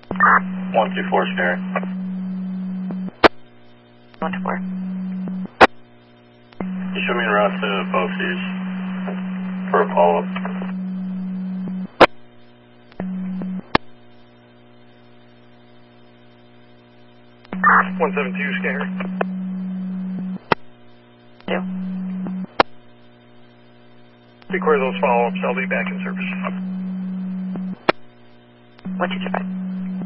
124 Sierra. 124. You show me en route to BOCES for a follow-up. 172 Scanner. 2. Record those follow-ups. I'll be back in service. 125.